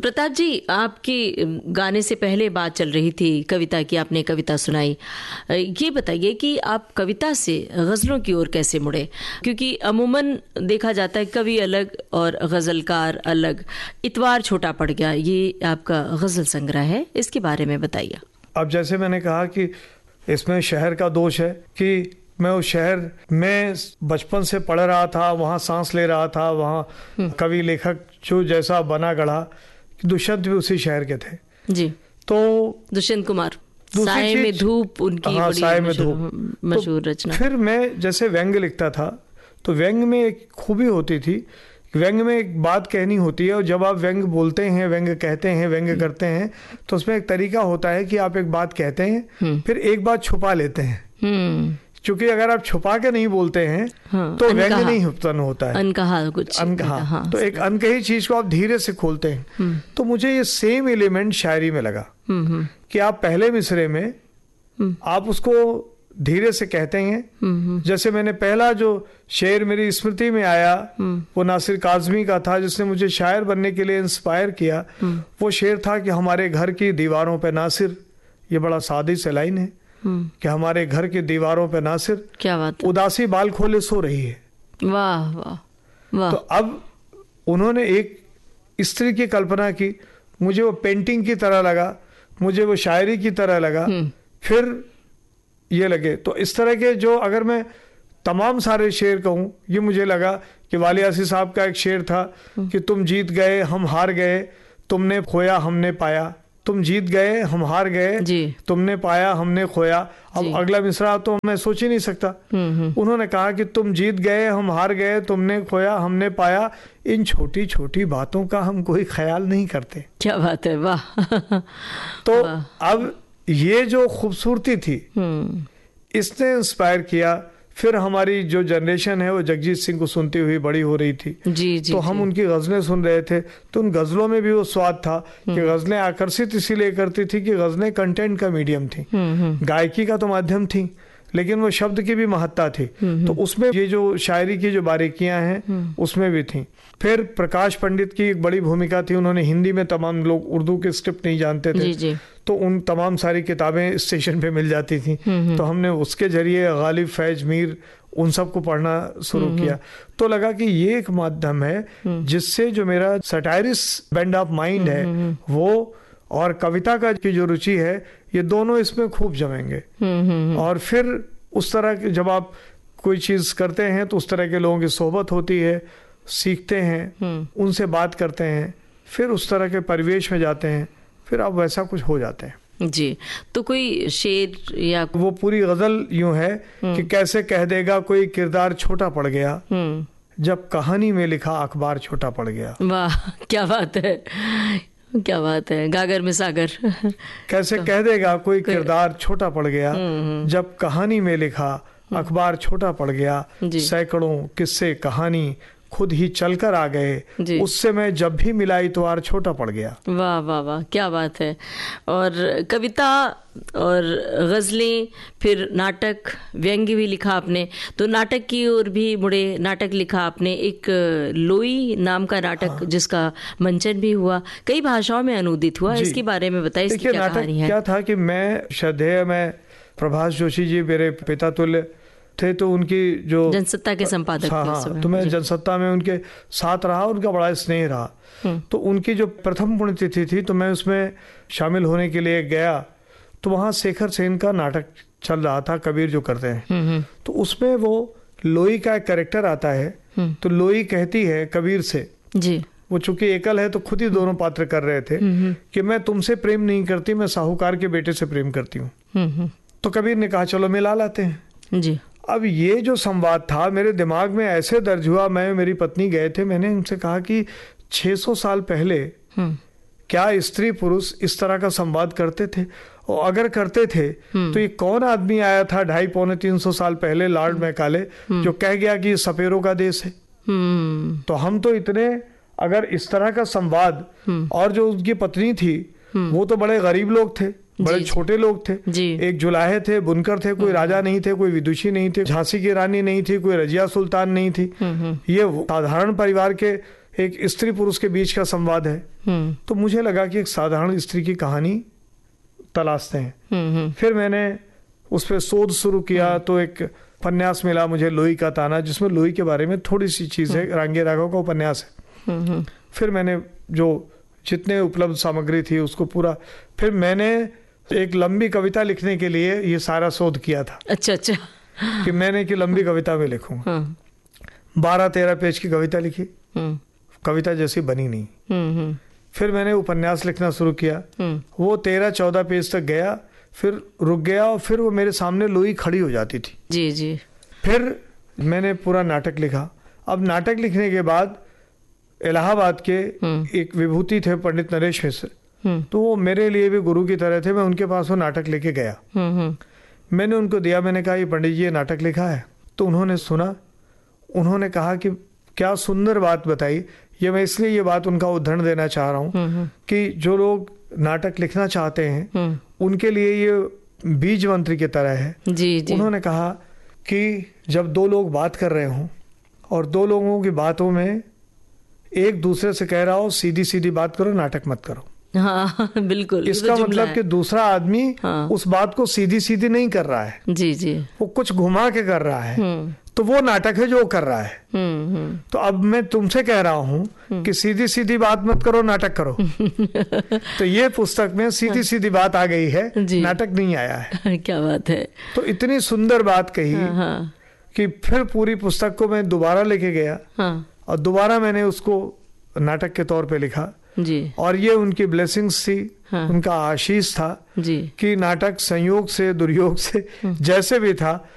प्रताप जी, आपकी गाने से पहले बात चल रही थी कविता की, आपने कविता सुनाई। ये बताइए कि आप कविता से गज़लों की ओर कैसे मुड़े? क्योंकि अमूमन देखा जाता है कवि अलग और गज़लकार अलग। इतवार छोटा पड़ गया, ये आपका गज़ल संग्रह है, इसके बारे में बताइए। अब जैसे मैंने कहा कि इसमें शहर का दोष है कि मैं उस शहर में बचपन से पढ़ रहा था, वहाँ सांस ले रहा था, वहाँ कवि लेखक जो जैसा बना गढ़ा, दुष्यंत भी उसी शहर के थे जी। तो दुष्यंत कुमार, साए में धूप, उनकी हाँ, साए में धूप मशहूर रचना। फिर मैं जैसे व्यंग्य लिखता था तो व्यंग्य में एक खूबी होती थी, व्यंग्य में एक बात कहनी होती है और जब आप व्यंग्य बोलते हैं, व्यंग्य कहते हैं, व्यंग्य करते हैं तो उसमें एक तरीका होता है कि आप एक बात कहते हैं फिर एक बात छुपा लेते हैं, क्योंकि अगर आप छुपा के नहीं बोलते हैं तो व्यंग्य नहीं उत्पन्न होता है, अनकहा कुछ अनकहा। तो एक अनकही चीज को आप धीरे से खोलते हैं। तो मुझे ये सेम एलिमेंट शायरी में लगा कि आप पहले मिसरे में आप उसको धीरे से कहते हैं। जैसे मैंने पहला जो शेर मेरी स्मृति में आया वो नासिर काज़मी का था, जिसने मुझे शायर बनने के लिए इंस्पायर किया। वो शेर था कि हमारे घर की दीवारों पे नासिर, ये बड़ा सादी से लाइन है कि हमारे घर की दीवारों पे नासिर, क्या बात है, उदासी बाल खोले सो रही है। वाह वाह वाह। तो अब उन्होंने एक स्त्री की कल्पना की, मुझे वो पेंटिंग की तरह लगा, मुझे वो शायरी की तरह लगा, फिर ये लगे। तो इस तरह के जो अगर मैं तमाम सारे शेर कहूँ, ये मुझे लगा कि वाली आसी साहब का एक शेर था कि तुम जीत गए हम हार गए, तुमने खोया हमने पाया, तुम जीत गए हम हार गए, तुमने पाया हमने खोया। अब अगला मिसरा तो मैं सोच ही नहीं सकता। उन्होंने कहा कि तुम जीत गए हम हार गए, तुमने खोया हमने पाया, इन छोटी छोटी बातों का हम कोई ख्याल नहीं करते। क्या बात है, वाह। तो अब ये जो खूबसूरती थी इसने इंस्पायर किया। फिर हमारी जो जनरेशन है वो जगजीत सिंह को सुनती हुई बड़ी हो रही थी तो हम उनकी गज़लें सुन रहे थे, तो उन गज़लों में भी वो स्वाद था कि गज़लें आकर्षित इसीलिए करती थी कि गज़लें कंटेंट का मीडियम थी, गायकी का तो माध्यम थी, लेकिन वो शब्द की भी महत्ता थी। तो उसमें ये जो शायरी की जो बारीकियां हैं उसमें भी थी। फिर प्रकाश पंडित की एक बड़ी भूमिका थी, उन्होंने हिंदी में, तमाम लोग उर्दू के स्क्रिप्ट नहीं जानते थे तो उन तमाम सारी किताबें स्टेशन पे मिल जाती थी, तो हमने उसके जरिए गालिब, फैज, मीर, उन सब को पढ़ना शुरू किया। तो लगा कि ये एक माध्यम है जिससे जो मेरा सटायरिस बेंड ऑफ माइंड है वो और कविता का की जो रुचि है, ये दोनों इसमें खूब जमेंगे। और फिर उस तरह के जब आप कोई चीज करते हैं तो उस तरह के लोगों की सोहबत होती है, सीखते हैं, उनसे बात करते हैं, फिर उस तरह के परिवेश में जाते हैं, फिर आप वैसा कुछ हो जाते हैं जी। तो कोई शेर या वो पूरी गजल यूं है कि कैसे कह देगा कोई किरदार छोटा पड़ गया, जब कहानी में लिखा अखबार छोटा पड़ गया। वाह, क्या बात है, क्या बात है। गागर में सागर कैसे कह देगा कोई किरदार छोटा पड़ गया, जब कहानी में लिखा अखबार छोटा पड़ गया, सैकड़ों किस्से कहानी खुद ही चलकर आ गए, उससे मैं जब भी मिला इतवार छोटा पड़ गया। वाह वाह वाह, क्या बात है। और कविता और गज़लें, फिर नाटक, व्यंग्य भी लिखा आपने, तो नाटक की ओर भी मुड़े, नाटक लिखा आपने, एक लोई नाम का नाटक जिसका मंचन भी हुआ, कई भाषाओं में अनुदित हुआ, इसके बारे में बताइए, इसकी क्या कहानी है? क्या था कि मैं श्रद्धेय में प्रभाष जोशी जी मेरे पिता तुल्य थे, तो उनकी जो जनसत्ता के संपादक थे, तो मैं जनसत्ता में उनके साथ रहा, उनका बड़ा स्नेह रहा। तो उनकी जो प्रथम पुण्यतिथि थी तो मैं उसमें शामिल होने के लिए गया, तो वहाँ शेखर सेन का नाटक चल रहा था, कबीर जो करते हैं, तो उसमें वो लोई का एक कैरेक्टर आता है। तो लोई कहती है कबीर से जी, वो चूंकि एकल है तो खुद ही दोनों पात्र कर रहे थे कि मैं तुमसे प्रेम नहीं करती, मैं साहूकार के बेटे से प्रेम करती हूँ। तो कबीर ने कहा चलो मिला लाते हैं जी। अब ये जो संवाद था मेरे दिमाग में ऐसे दर्ज हुआ, मैं मेरी पत्नी गए थे, मैंने उनसे कहा कि 600 साल पहले क्या स्त्री पुरुष इस तरह का संवाद करते थे, और अगर करते थे तो ये कौन आदमी आया था 250-300 साल पहले, लॉर्ड मैकाले, जो कह गया कि सपेरों का देश है। तो हम तो इतने, अगर इस तरह का संवाद, और जो उनकी पत्नी थी वो तो बड़े गरीब लोग थे, बड़े छोटे लोग थे, एक जुलाहे थे, बुनकर थे, कोई राजा नहीं थे, कोई विदुषी नहीं थे, झांसी की रानी नहीं थी, कोई रजिया सुल्तान नहीं थी, ये साधारण परिवार के एक स्त्री पुरुष के बीच का संवाद है। तो मुझे लगा कि एक साधारण स्त्री की कहानी तलाशते हैं। फिर मैंने उस पर शोध शुरू किया तो एक उपन्यास मिला मुझे, लोई का ताना, जिसमें लोई के बारे में थोड़ी सी चीज है, रांगे राघव का उपन्यास है। फिर मैंने जो जितने उपलब्ध सामग्री थी उसको पूरा, फिर मैंने एक लंबी कविता लिखने के लिए ये सारा शोध किया था। अच्छा अच्छा। कि मैंने कि लंबी कविता में लिखूंगा। 12-13 पेज की कविता लिखी, कविता जैसी बनी नहीं। फिर मैंने उपन्यास लिखना शुरू किया, वो 13-14 पेज तक गया, फिर रुक गया और फिर वो मेरे सामने लोई खड़ी हो जाती थी। जी जी। फिर मैंने पूरा नाटक लिखा। अब नाटक लिखने के बाद इलाहाबाद के एक विभूति थे पंडित नरेश मिश्र, तो वो मेरे लिए भी गुरु की तरह थे। मैं उनके पास वो नाटक लेके गया, मैंने उनको दिया, मैंने कहा ये पंडित जी ये नाटक लिखा है। तो उन्होंने सुना, उन्होंने कहा कि क्या सुंदर बात बताई। ये मैं इसलिए ये बात उनका उदाहरण देना चाह रहा हूँ कि जो लोग नाटक लिखना चाहते हैं उनके लिए ये बीज मंत्र की तरह है। जी जी। उन्होंने कहा कि जब दो लोग बात कर रहे हों और दो लोगों की बातों में एक दूसरे से कह रहा हो सीधी सीधी बात करो, नाटक मत करो। हाँ बिल्कुल। इसका मतलब कि दूसरा आदमी उस बात को सीधी सीधी नहीं कर रहा है। जी जी। वो कुछ घुमा के कर रहा है, तो वो नाटक है जो वो कर रहा है। तो अब मैं तुमसे कह रहा हूँ कि सीधी सीधी बात मत करो, नाटक करो। तो ये पुस्तक में सीधी सीधी बात आ गई है, नाटक नहीं आया है। क्या बात है। तो इतनी सुंदर बात कही कि फिर पूरी पुस्तक को मैं दोबारा लेके गया और दोबारा मैंने उसको नाटक के तौर पे लिखा जी। और ये उनकी ब्लेसिंग्स थी, उनका आशीष था जी। कि नाटक संयोग से दुर्योग से जैसे भी था